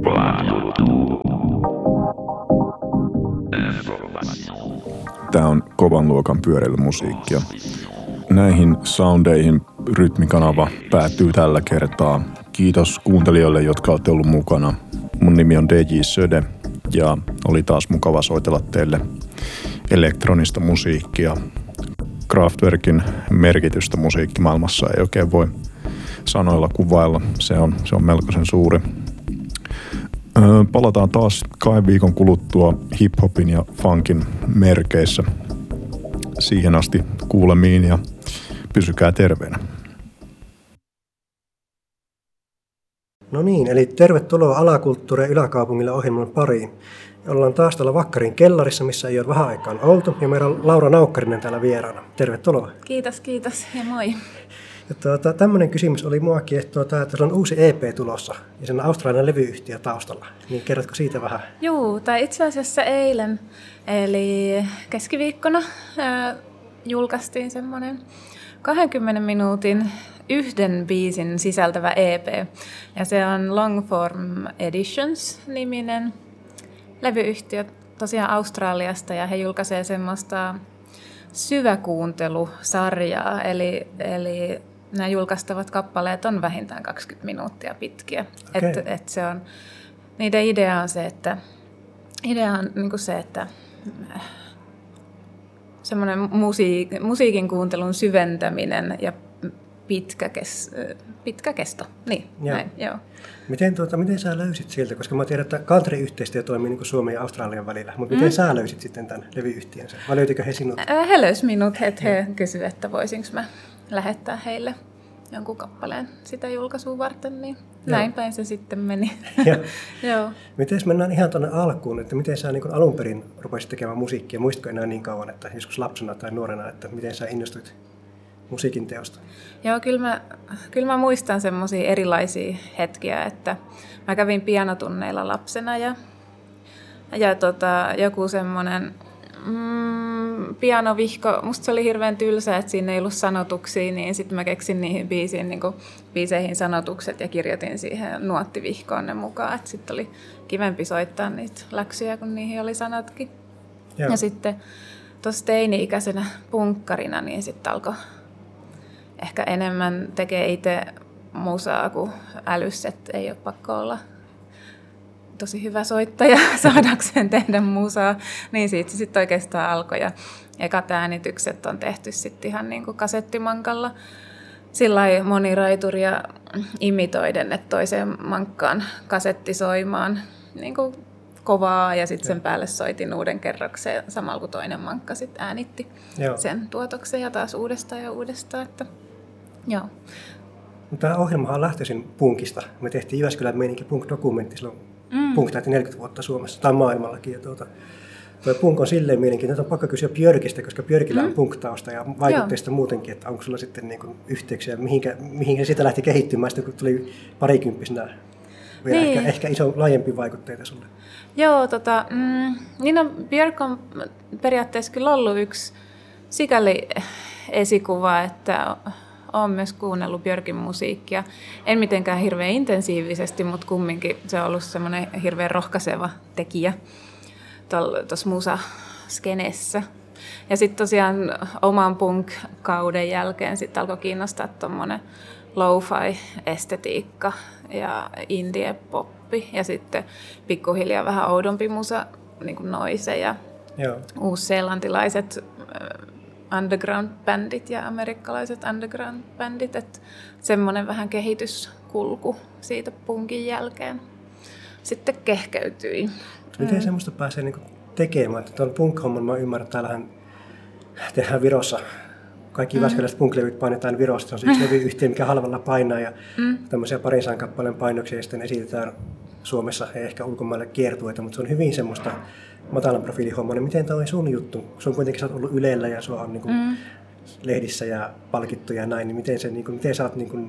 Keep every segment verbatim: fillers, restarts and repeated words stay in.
Tämä on kovan luokan pyöräilymusiikkia. Näihin soundeihin rytmikanava päättyy tällä kertaa. Kiitos kuuntelijoille, jotka olette ollut mukana. Mun nimi on D J Söde ja oli taas mukava soitella teille elektronista musiikkia. Kraftwerkin merkitystä musiikkimaailmassa ei oikein voi sanoilla kuvailla. Se on, se on melkoisen suuri. Öö, palataan taas kahden viikon kuluttua hip-hopin ja funkin merkeissä. Siihen asti kuulemiin ja pysykää terveenä. No niin, eli tervetuloa Alakulttuuria Yläkaupungilla ohjelman pariin. Ollaan taas täällä Vakkarin kellarissa, missä ei ole vähän aikaan oltu, ja meillä on Laura Naukkarinen täällä vieraana. Tervetuloa. Kiitos, kiitos ja moi. Ja tuota, tämmöinen kysymys oli mua kiehtoa, että on uusi E P tulossa ja sen australialainen levyyhtiö taustalla. Niin kerrotko siitä vähän? Joo, tai itse asiassa eilen, eli keskiviikkona ää, julkaistiin semmoinen kaksikymmentä minuutin yhden biisin sisältävä E P. Ja se on Longform Editions-niminen levyyhtiö tosiaan Australiasta, ja he julkaisee semmoista syväkuuntelusarjaa, eli, eli nämä julkaistavat kappaleet on vähintään kaksikymmentä minuuttia pitkiä. Okay. Et, et se on, niiden idea on se, että, idea on niinku se, että semmoinen musiik, musiikin kuuntelun syventäminen ja pitkä, kes, pitkä kesto. Niin, joo. Näin, joo. Miten, tuota, miten sä löysit sieltä? Koska mä tiedän, että country-yhteistyö toimii niin kuin Suomen ja Australian välillä. Mutta miten mm. sä löysit sitten tämän levyyhtiönsä? Vai löytikö he sinut? Äh, he löysi minut. He, he kysyivät, että voisinko mä lähettää heille jonkun kappaleen sitä julkaisua varten. Niin näin päin se sitten meni. Joo. Miten mennään ihan tuonne alkuun, että miten sä niin alun perin rupesit tekemään musiikkia? Muistatko enää niin kauan, että joskus lapsena tai nuorena, että miten sä innostuit musiikin teosta? Joo, kyllä mä, kyllä mä muistan semmoisia erilaisia hetkiä, että mä kävin pianotunneilla lapsena ja, ja tota, joku semmoinen mm, pianovihko, musta se oli hirveän tylsä, että siinä ei ollut sanotuksia, niin sitten mä keksin niihin biisiin, niin kuin, biiseihin sanotukset ja kirjoitin siihen nuottivihkoon ne mukaan, että sitten oli kivempi soittaa niitä läksyjä, kun niihin oli sanatkin. Joo. Ja sitten tuossa teini-ikäisenä punkkarina, niin sitten alkoi ehkä enemmän tekee itse musaa kuin älyssä, että ei ole pakko olla tosi hyvä soittaja saadakseen tehdä musaa. Niin siitä se sitten oikeastaan alkoi. Ja ekat äänitykset on tehty sitten ihan niin kuin kasettimankalla sillai moniraituria imitoiden, että toiseen mankkaan kasetti soimaan niin kuin kovaa ja sitten sen päälle soitin uuden kerroksen samalla kun toinen mankka sitten äänitti Joo. sen tuotoksen ja taas uudestaan ja uudestaan. Että, joo. Tämä ohjelmahan on lähtöisin punkista. Me tehtiin Jyväskylän meininki punk-dokumentti silloin. Mm. Punk täytti neljäkymmentä vuotta Suomessa tai maailmallakin. Ja tuota, tuo punk on silleen mielenkiintoinen, että on pakko kysyä Björkistä, koska Björkillä mm. on punk-tausta ja vaikutteista Joo. muutenkin, että onko sulla sitten niin kuin yhteyksiä, mihinkä, mihinkä siitä lähti kehittymään sitten, kun tuli parikymppisenä. Vielä niin. ehkä, ehkä iso laajempi vaikutteita sulle. Joo, tota, mm, niin on, Björk on periaatteessa kyllä ollut yksi sikäli esikuva, että olen myös kuunnellut Björkin musiikkia. En mitenkään hirveän intensiivisesti, mutta kumminkin se on ollut semmoinen hirveän rohkaiseva tekijä tuossa musaskenessä. Ja sitten tosiaan oman punk-kauden jälkeen sitten alkoi kiinnostaa tuommoinen lo-fi-estetiikka ja indie-poppi ja sitten pikkuhiljaa vähän oudompi musa, niin kuin noise ja Joo. uusseelantilaiset underground-bändit ja amerikkalaiset underground-bändit, että semmoinen vähän kehityskulku siitä punkin jälkeen sitten kehkeytyi. Miten mm. semmoista pääsee niinku tekemään? Tuon punk-homman mä ymmärrän, että täällähän tehdään Virossa. Kaikki jyväskyläiset mm. punk-levyt painetaan Virosta. Se on se yksi levyyhtiö, mikä halvalla painaa ja mm. tämmöisiä parin sadan kappaleen painoksia sitten esitetään Suomessa ja ehkä ulkomaille kiertueita, mutta se on hyvin semmoista matalan profiilin homma. Niin miten tämä on sun juttu? Se on kuitenkin, sä oot ollut Ylellä ja sua on niin kuin mm. lehdissä ja palkittu ja näin, niin miten, se, niin kuin, miten sä oot, niin kuin,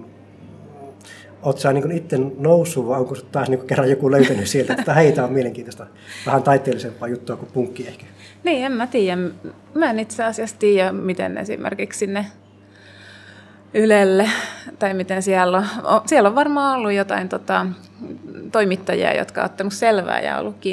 oot sä niin kuin itse noussut vai onko taas niin kuin kerran joku löytänyt sieltä, että heitä on mielenkiintoista, vähän taiteellisempaa juttua kuin punkki ehkä? Niin, en mä tiedä. Mä en itse asiassa tiedä, miten esimerkiksi sinne Ylelle, tai miten siellä on. Siellä on varmaan ollut jotain tota, toimittajia, jotka on ottanut selvää ja ollut